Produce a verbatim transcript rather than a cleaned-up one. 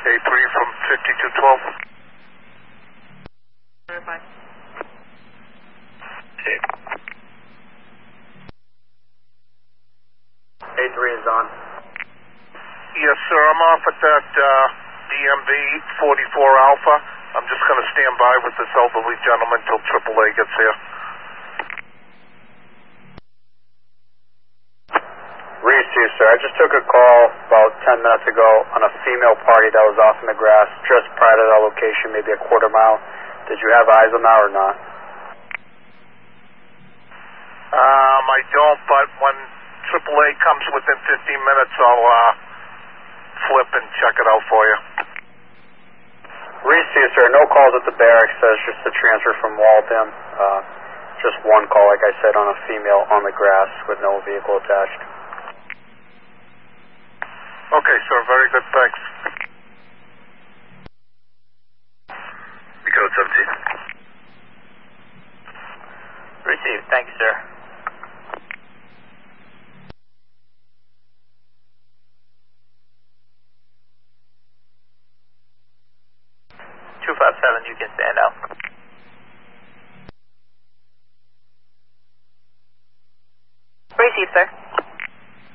A three from fifty-two twelve. Verify. Okay. A three is on. Yes, sir. I'm off at that uh, D M V forty-four Alpha. I'm just going to stand by with this elderly gentleman till triple A gets here. Reese here, sir. I just took a call about ten minutes ago on a female party that was off in the grass just prior to that location, maybe a quarter mile. Did you have eyes on that or not? Um, I don't, but when triple A comes within fifteen minutes, I'll uh, flip and check it out for you. Reese here, sir. No calls at the barracks. That's just a transfer from Waltham. Uh, just one call, like I said, on a female on the grass with no vehicle attached. Okay, sir. Very good. Thanks. Code seventeen. Received. Thank you, sir. two five seven, you can stand out. Received, sir.